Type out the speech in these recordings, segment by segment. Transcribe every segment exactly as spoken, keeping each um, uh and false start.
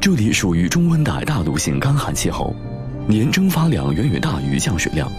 这里属于中温带大陆性干旱气候，年蒸发量远远大于降水量。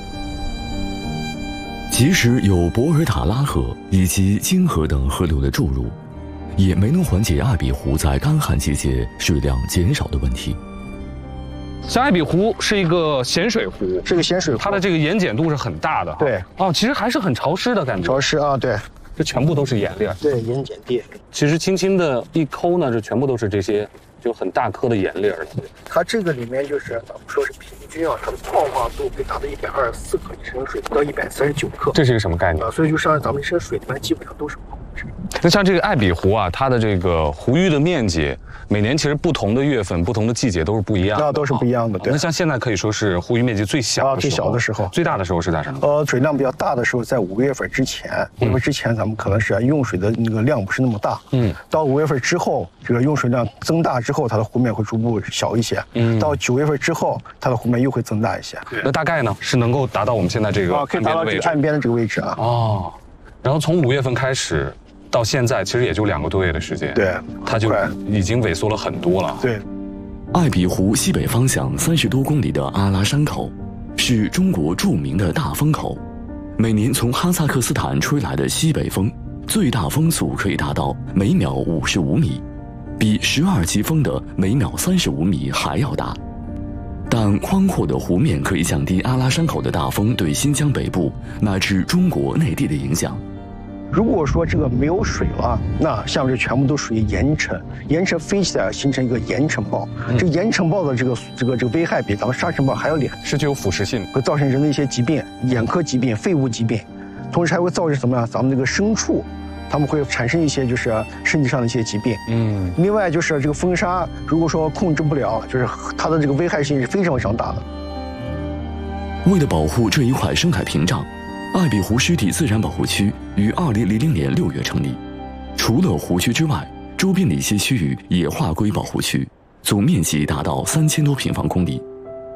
即使有博尔塔拉河以及金河等河流的注入，也没能缓解艾比湖在干旱季节水量减少的问题。 像艾比湖是一个咸水湖， 是个咸水湖， 它的这个盐碱度是很大的。 对， 哦，其实还是很潮湿的感觉。 潮湿啊，对， 这全部都是盐粒。 对，盐碱地。 其实轻轻的一抠呢，这全部都是这些就很大颗的盐粒儿。 它这个里面就是咱们说是平均啊，它的矿化度可以达到一百二十四克一升水到一百三十九克。 这是一个什么概念？ 啊，所以就上咱们一升水里面基本上都是矿物质。 那像这个艾比湖啊，它的这个湖域的面积，每年其实不同的月份、不同的季节都是不一样的， 那都是不一样的。对。 那像现在可以说是湖域面积最小的时候， 最小的时候， 最大的时候是在什么？ 呃，水量比较大的时候，在五个月份之前，五月份之前咱们可能是用水的那个量不是那么大。嗯。到五月份之后，这个用水量增大之后，它的湖面会逐步小一些。嗯。到九月份之后，它的湖面又会增大一些。 那大概呢是能够达到我们现在这个啊，可以达到这个岸边的这个位置啊。 哦。然后从五月份开始。到现在其实也就两个多月的时间， 对， 它就已经萎缩了很多了。 对， 艾比湖西北方向三十多公里的阿拉山口，是中国著名的大风口。每年从哈萨克斯坦吹来的西北风，最大风速可以达到每秒五十五米，比十二级风的每秒三十五米还要大。但宽阔的湖面可以降低阿拉山口的大风对新疆北部乃至中国内地的影响。 如果说这个没有水了，那下面这全部都属于盐尘，盐尘飞起来形成一个盐尘暴。嗯、这个盐尘暴的这个这个这个危害比咱们沙尘暴还要厉害， 是具有腐蚀性， 会造成人的一些疾病，眼科疾病、肺部疾病，同时还会造成什么呀？咱们这个牲畜，他们会产生一些就是身体上的一些疾病。嗯，另外就是这个风沙，如果说控制不了，就是它的这个危害性是非常非常大的。 为了保护这一块生态屏障，艾比湖湿地自然保护区于二零零零年六月成立。除了湖区之外，周边的一些区域也划归保护区，总面积达到三千多平方公里。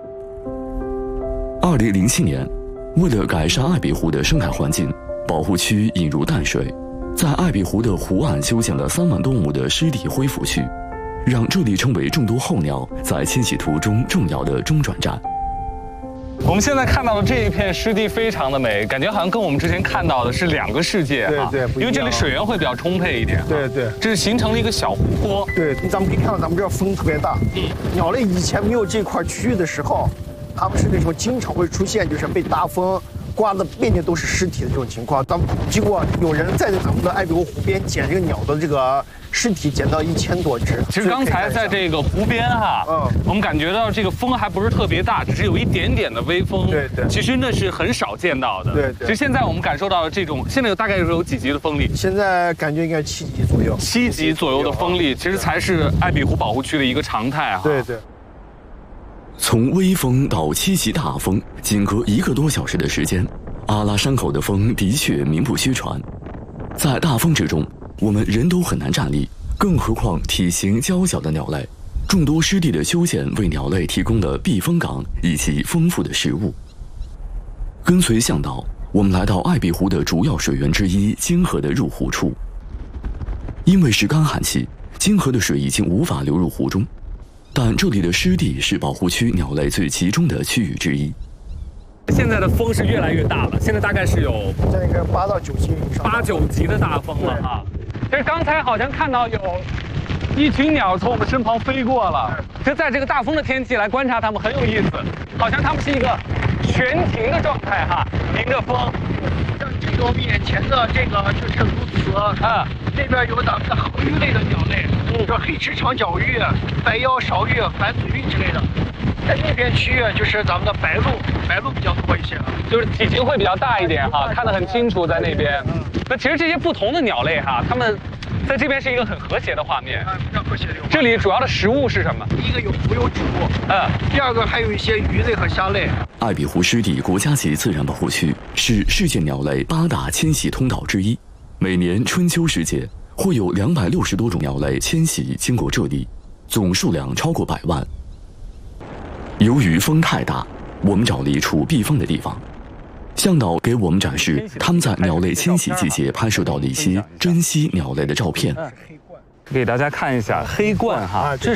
二零零七年，为了改善艾比湖的生态环境，保护区引入淡水，在艾比湖的湖岸修建了三万多亩的湿地恢复区，让这里成为众多候鸟在迁徙途中重要的中转站。 我们现在看到的这一片湿地非常的美，感觉好像跟我们之前看到的是两个世界哈。 对对， 因为这里水源会比较充沛一点。 对对， 这是形成了一个小湖泊。 对，咱们可以看到咱们这儿风特别大。嗯，鸟类以前没有这块区域的时候，它们是那种经常会出现就是被大风刮的遍地都是尸体的这种情况。咱们经过有人在咱们的艾比湖湖边捡这个鸟的这个尸体，捡到一千多只。 其实刚才在这个湖边哈，嗯，我们感觉到这个风还不是特别大，只是有一点点的微风。 对对， 其实那是很少见到的。 对对。 其实现在我们感受到的这种，现在大概是有几级的风力？ 现在感觉应该七级左右。 七级左右的风力，其实才是艾比湖保护区的一个常态啊。 对对。 从微风到七级大风，仅隔一个多小时的时间，阿拉山口的风的确名不虚传。在大风之中，我们人都很难站立，更何况体型娇小的鸟类。众多湿地的修建为鸟类提供了避风港以及丰富的食物。跟随向导，我们来到艾比湖的主要水源之一金河的入湖处。因为是干旱期，金河的水已经无法流入湖中。但这里的湿地是保护区鸟类最集中的区域之一。 现在的风是越来越大了，现在大概是有现在应该八到九级以上， 八九级的大风了啊！这刚才好像看到有一群鸟从我们身旁飞过了。就在这个大风的天气来观察它们很有意思，好像它们是一个悬停的状态哈，迎着风。 像这个我们眼前的这个就是鸬鹚啊，这边有咱们的河鱼类的鸟类，嗯，就是黑翅长脚鱼、白腰勺鱼、反嘴鱼之类的。在那边区域就是咱们的白鹭，白鹭比较多一些， 就是体型会比较大一点哈，看得很清楚在那边。嗯，那其实这些不同的鸟类哈，它们在这边是一个很和谐的画面。 啊，非常和谐的。 这里主要的食物是什么？ 第一个有浮游植物，嗯，第二个还有一些鱼类和虾类。 艾比湖湿地国家级自然保护区是世界鸟类八大迁徙通道之一，每年春秋时节会有两百六十多种鸟类迁徙经过这里，总数量超过百万。由于风太大，我们找了一处避风的地方。向导给我们展示他们在鸟类迁徙季节拍摄到的一些珍稀鸟类的照片。 给大家看一下黑鹳哈，这